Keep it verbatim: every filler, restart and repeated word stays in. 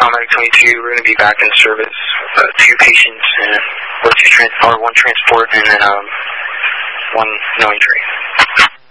Medic twenty-two, we're going to be back in service. Uh, two patients, and or two trans or one transport, and then um, one knowing tree.